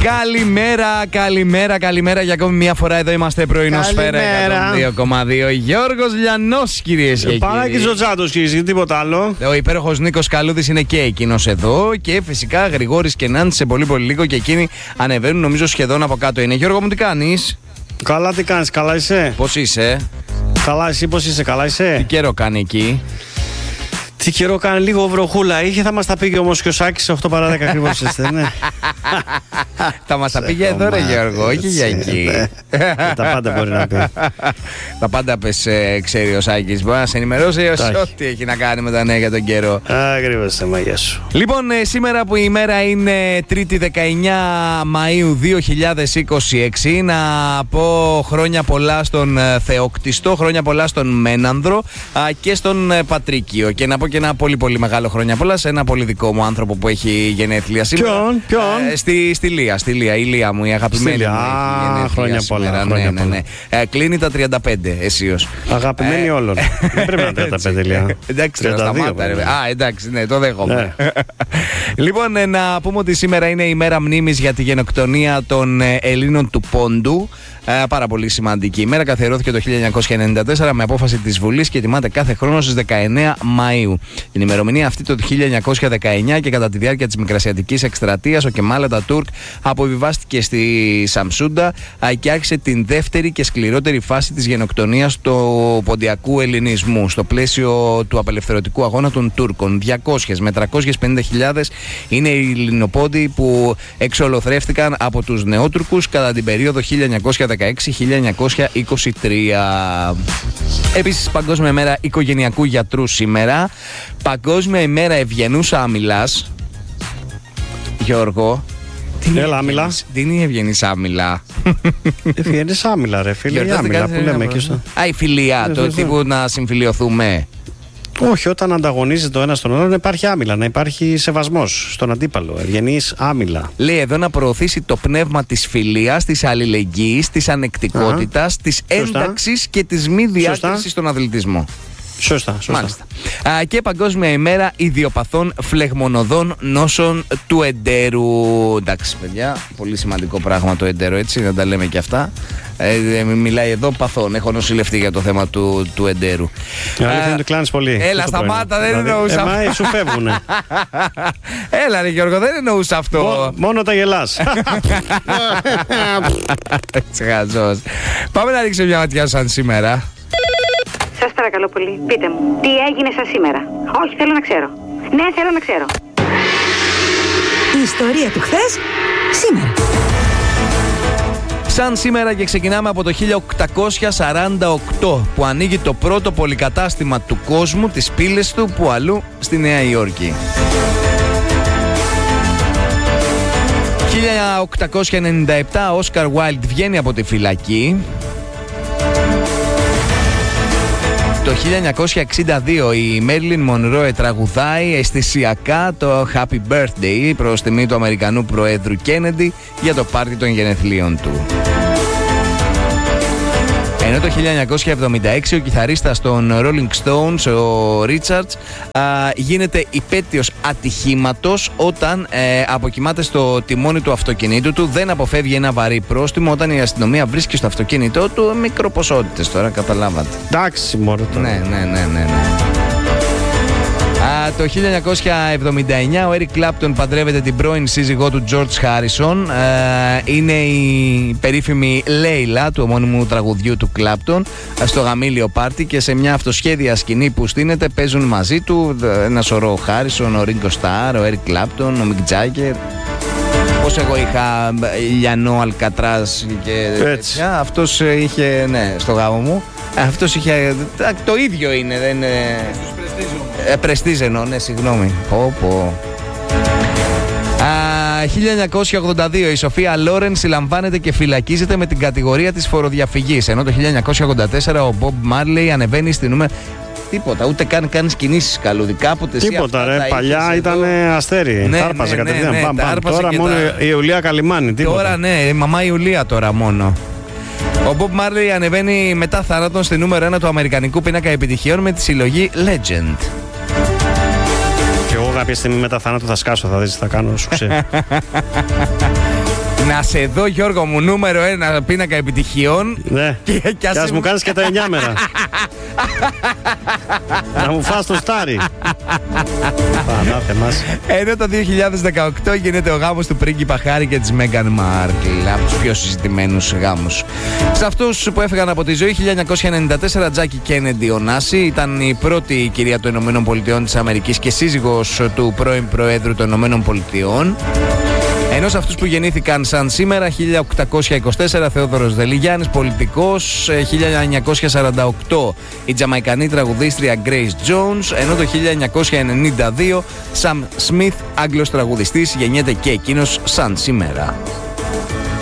Καλημέρα για ακόμη μια φορά. Εδώ είμαστε πρωινοσφαίρα 102,2. Γιώργος Λιανός, κυρίες και κύριοι. Πανάγης Τζοτζάτος, κυρίες και τίποτα άλλο. Ο υπέροχος Νίκος Καλούδης είναι και εκείνος εδώ. Και φυσικά Γρηγόρης και Νάντ σε πολύ λίγο. Και εκείνοι ανεβαίνουν, νομίζω, σχεδόν από κάτω. Είναι Γιώργο μου, τι κάνεις? Καλά, τι κάνεις, καλά είσαι? Πώς είσαι? Καλά, εσύ πώς είσαι, καλά είσαι? Τι καιρό κάνει εκεί? Τι καιρό κάνει, λίγο βροχούλα είχε, θα μας τα πήγε όμως και ο Σάκης 8 παρά 10 ακριβώς είστε, ναι. Θα μας τα πήγε εδώ, ρε Γιώργο, όχι για εκεί. Τα πάντα μπορεί να πει. Τα πάντα πες, ξέρει ο Σάκης. Μπορεί να σε ενημερώσει ό,τι έχει να κάνει με τα νέα για τον καιρό. Ακριβώς, σε μαγιά σου. Λοιπόν, σήμερα που η ημέρα είναι 3η 19 Μαΐου 2026, να πω χρόνια πολλά στον Θεόκτιστο, χρόνια πολλά στον Μένανδρο και στον Πατρίκιο. Και να πω και ένα πολύ πολύ μεγάλο χρόνια πολλά σε ένα πολύ δικό μου άνθρωπο που έχει γενέθλια σήμερα. Ποιον? Στη Λία, η Λία μου, η αγαπημένη μου. Χρόνια πολλά. Ναι. Κλείνει τα 35 αισίως. Αγαπημένη όλων. Δεν πρέπει να είναι 35, Λία. Εντάξει, σταμάτα ρε. Εντάξει, ναι, το δέχομαι. Λοιπόν, να πούμε ότι σήμερα είναι η μέρα μνήμης για τη γενοκτονία των Ελλήνων του Πόντου. Πάρα πολύ σημαντική ημέρα. Καθιερώθηκε το 1994 με απόφαση της Βουλής και τιμάται κάθε χρόνο στις 19 Μαΐου. Την ημερομηνία αυτή το 1919 και κατά τη διάρκεια της Μικρασιατικής εκστρατείας ο Κεμάλ Ατατούρκ αποβιβάστηκε στη Σαμσούντα και άρχισε την δεύτερη και σκληρότερη φάση της γενοκτονίας του ποντιακού ελληνισμού στο πλαίσιο του απελευθερωτικού αγώνα των Τούρκων. 200 με 350.000 είναι οι Ελληνοπόντιοι που εξολοθρεύτηκαν από τους Νεότουρκους κατά την περίοδο 1916-1923. Επίσης, Παγκόσμια ημέρα οικογενειακού γιατρού σήμερα. Παγκόσμια ημέρα ευγενούς άμυλας. Γιώργο, Έλα, άμυλα. Τι είναι η ευγενής άμυλα? Ευγενής άμυλα, ρε φίλε. Η άμυλα που λέμε εκεί στο. Η φιλία, το τύπου να συμφιλιωθούμε. Όχι, όταν ανταγωνίζεται ο ένας τον άλλον υπάρχει άμυλα, να υπάρχει σεβασμός στον αντίπαλο. Ευγενής άμυλα. Λέει εδώ να προωθήσει το πνεύμα της φιλίας, της αλληλεγγύης, της ανεκτικότητας, της ένταξης και της μη διάκρισης στον αθλητισμό. Σωστά. Μάλιστα. Και Παγκόσμια ημέρα ιδιοπαθών φλεγμονωδών νόσων του εντέρου. Εντάξει, παιδιά, πολύ σημαντικό πράγμα το εντέρο, έτσι, να τα λέμε και αυτά. Μιλάει εδώ παθών. Έχω νοσηλευτεί για το θέμα του εντέρου. Αλήθεια είναι ότι κλάνεις πολύ. Έλα, σταμάτα, δεν εννοούσα αυτό. Σου φεύγουνε. Έλα, ρε Γιώργο, δεν εννοούσα αυτό. Μόνο τα γελάς. Τσεχαζός. Πάμε να ρίξουμε μια ματιά σαν σήμερα. Σας παρακαλώ πολύ, πείτε μου, τι έγινε σας σήμερα? Όχι, θέλω να ξέρω. Ναι, θέλω να ξέρω. Η ιστορία του χθες, σήμερα. Σαν σήμερα και ξεκινάμε από το 1848 που ανοίγει το πρώτο πολυκατάστημα του κόσμου, τις πύλες του, που αλλού στη Νέα Υόρκη. 1897 ο Όσκαρ Wilde βγαίνει από τη φυλακή. Το 1962 η Μέριλιν Μονρόε τραγουδάει αισθησιακά το Happy Birthday προς τιμή του Αμερικανού Προέδρου Κέννεντι για το πάρτι των γενεθλίων του. Ενώ το 1976 ο κιθαρίστας των Rolling Stones, ο Richards, γίνεται υπέτειος ατυχήματος όταν αποκοιμάται στο τιμόνι του αυτοκινήτου του. Δεν αποφεύγει ένα βαρύ πρόστιμο όταν η αστυνομία βρίσκει στο αυτοκίνητό του μικροποσότητες, τώρα καταλάβατε. Εντάξει, μωρέ τώρα. Ναι. Το 1979 ο Έρικ Κλάπτον παντρεύεται την πρώην σύζυγό του George Harrison. Είναι η περίφημη Λέιλα του ομώνυμου τραγουδιού του Κλάπτον στο γαμήλιο πάρτι και σε μια αυτοσχέδια σκηνή που στείνεται παίζουν μαζί του ένα σωρό, ο Χάρισον, ο Ringo Starr, ο Έρικ Κλάπτον, ο Μικ Τζάγκερ. Πώς εγώ είχα Λιανό, Αλκατράς και τέτοια. Αυτός είχε, ναι, στο γάμο μου. Αυτός είχε, το ίδιο είναι, δεν είναι. Πρεστίζ εννοώ, ναι, συγγνώμη. 1982 η Σοφία Λόρεν συλλαμβάνεται και φυλακίζεται με την κατηγορία της φοροδιαφυγής. Ενώ το 1984 ο Μπομπ Μάρλεϊ ανεβαίνει στη νούμερο. Τίποτα, ούτε καν κάνεις κινήσεις Καλούδη. Κάποτε τίποτα, ρε. Παλιά ήταν αστέρι. Τάρπαζε κατευθείαν. Τώρα μόνο η Ιουλία Καλιμάνη. Τώρα ναι, η μαμά Ιουλία τώρα μόνο. Ο Μπομπ Μάρλεϊ ανεβαίνει μετά θάνατον στη νούμερο 1 του αμερικανικού πίνακα επιτυχιών με τη συλλογή Legend. Και εγώ κάποια στιγμή μετά θάνατο θα σκάσω, θα δεις τι θα κάνω, σου ξέρω. Να σε δω, Γιώργο μου, νούμερο 1 πίνακα επιτυχιών. Ναι. Και ας μου κάνεις και τα 9 μέρα. Να μου φας το στάρι. Πανάθε μας. Ενώ το 2018 γίνεται ο γάμος του πρίγκιπα Χάρη και της Μέγαν Μάρκλ, από τους πιο συζητημένους γάμους. Σε αυτούς που έφυγαν από τη ζωή, 1994, Τζάκι Κέννεντι Ονάση ήταν η πρώτη κυρία των Ηνωμένων Πολιτειών της Αμερικής και σύζυγος του πρώην Προέδρου των Ηνωμένων Πολιτειών. Ενώ σε αυτούς που γεννήθηκαν σαν σήμερα, 1824, Θεόδωρος Δελιγιάννης, πολιτικός. 1948, η Τζαμαϊκανή τραγουδίστρια Grace Jones. Ενώ το 1992, Sam Smith, Άγγλος τραγουδιστής, γεννιέται και εκείνος σαν σήμερα.